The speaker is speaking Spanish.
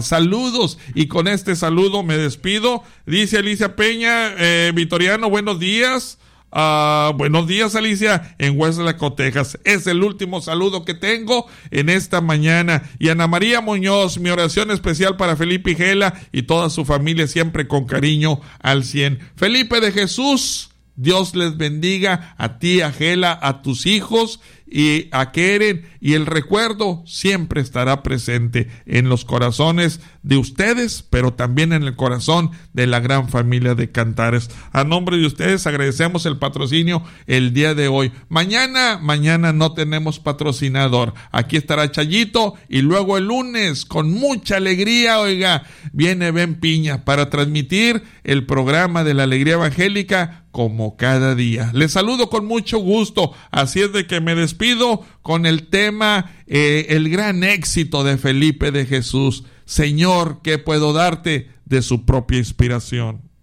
Saludos, y con este saludo me despido. Dice Alicia Peña, Vitoriano, buenos días. Buenos días, Alicia, en Westlaco, Texas. Es el último saludo que tengo en esta mañana. Y Ana María Muñoz, mi oración especial para Felipe Igela y toda su familia, siempre con cariño al 100. Felipe de Jesús, Dios les bendiga a ti, a Gela, a tus hijos y a Keren, y el recuerdo siempre estará presente en los corazones de ustedes, pero también en el corazón de la gran familia de Cantares. A nombre de ustedes agradecemos el patrocinio el día de hoy. Mañana no tenemos patrocinador. Aquí estará Chayito, y luego el lunes, con mucha alegría, oiga, viene Ben Piña para transmitir el programa de la Alegría Evangélica como cada día. Les saludo con mucho gusto, así es de que me despido con el tema, el gran éxito de Felipe de Jesús. Señor, ¿qué puedo darte de su propia inspiración?